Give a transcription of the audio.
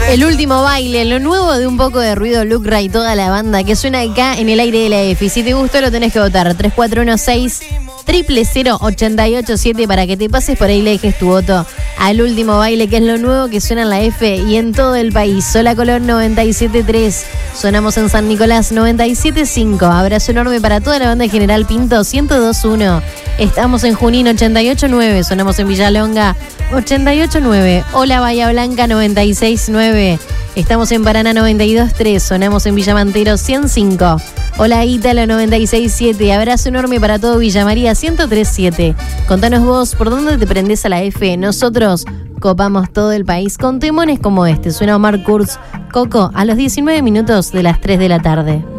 El último baile, lo nuevo de Un Poco de Ruido, Lucra y toda la banda que suena acá en el aire de la F. Y si te gustó lo tenés que votar 3416-000-887 para que te pases por ahí y le dejes tu voto al último baile, que es lo nuevo que suena en la F y en todo el país. Sola Color 97.3, sonamos en San Nicolás 97.5. Abrazo enorme para toda la banda de General Pinto 102.1. Estamos en Junín 88.9, sonamos en Villalonga 88.9. Hola Bahía Blanca 96.9. Estamos en Paraná 92.3, sonamos en Villa Mantero 105. Hola Ítalo 96.7. Abrazo enorme para todo Villa María 103.7. Contanos vos por dónde te prendés a la F. Nosotros copamos todo el país con temones como este. Suena Omar Kurz, Coco, a los 19 minutos de las 3 de la tarde.